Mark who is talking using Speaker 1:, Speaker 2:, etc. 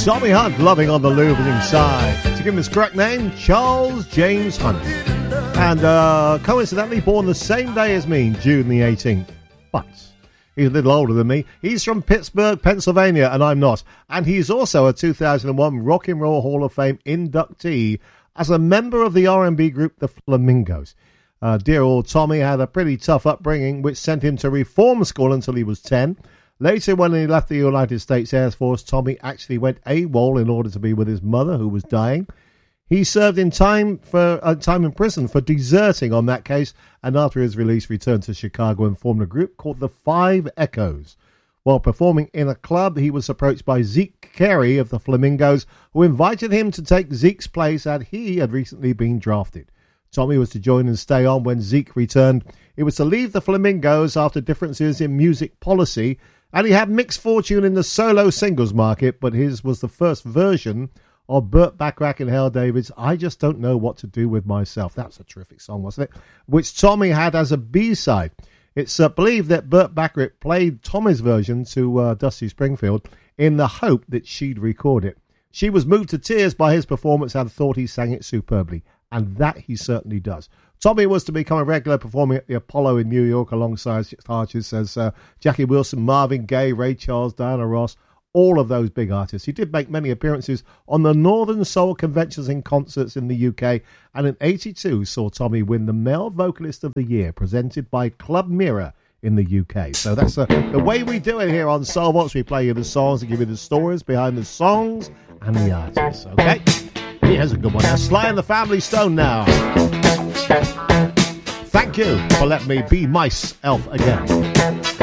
Speaker 1: Tommy Hunt, Loving on the Losing Side. To give him his correct name, Charles James Hunt. And coincidentally born the same day as me, June the 18th. But he's a little older than me. He's from Pittsburgh, Pennsylvania, and I'm not. And he's also a 2001 Rock and Roll Hall of Fame inductee as a member of the R&B group The Flamingos. Dear old Tommy had a pretty tough upbringing, which sent him to reform school until he was 10. Later, when he left the United States Air Force, Tommy actually went AWOL in order to be with his mother, who was dying. He served in time in prison for deserting on that case, and after his release, returned to Chicago and formed a group called the Five Echoes. While performing in a club, he was approached by Zeke Carey of the Flamingos, who invited him to take Zeke's place, as he had recently been drafted. Tommy was to join and stay on when Zeke returned. He was to leave the Flamingos after differences in music policy, and he had mixed fortune in the solo singles market, but his was the first version of Burt Bacharach and Hal David's I Just Don't Know What to Do With Myself. That's a terrific song, wasn't it? Which Tommy had as a B-side. It's believed that Burt Bacharach played Tommy's version to Dusty Springfield in the hope that she'd record it. She was moved to tears by his performance and thought he sang it superbly, and that he certainly does. Tommy was to become a regular performing at the Apollo in New York alongside artists as Jackie Wilson, Marvin Gaye, Ray Charles, Diana Ross, all of those big artists. He did make many appearances on the Northern Soul conventions and concerts in the UK, and in 1982 saw Tommy win the Male Vocalist of the Year, presented by Club Mirror in the UK. So that's the way we do it here on Soulbox. We play you the songs and give you the stories behind the songs and the artists, okay? Here's a good one. Now, Sly and the Family Stone now. Thank you for letting me be myself again.